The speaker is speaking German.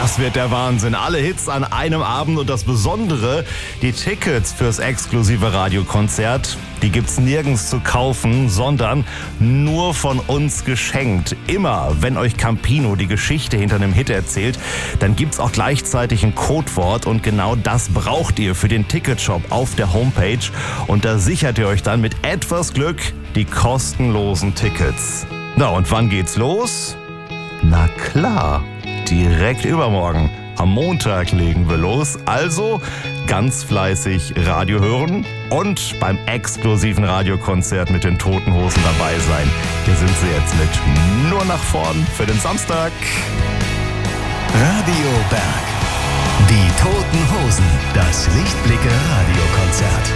Das wird der Wahnsinn. Alle Hits an einem Abend und das Besondere, die Tickets fürs exklusive Radiokonzert, die gibt's nirgends zu kaufen, sondern nur von uns geschenkt. Immer, wenn euch Campino die Geschichte hinter einem Hit erzählt, dann gibt's auch gleichzeitig ein Codewort und genau das braucht ihr für den Ticketshop auf der Homepage und da sichert ihr euch dann mit etwas Glück die kostenlosen Tickets. Na und wann geht's los? Na klar, direkt übermorgen. Am Montag legen wir los, also ganz fleißig Radio hören und beim exklusiven Radiokonzert mit den Toten Hosen dabei sein. Hier sind sie jetzt mit Nur nach vorn für den Samstag. Radio Berg. Die Toten Hosen. Das Lichtblicke Radiokonzert.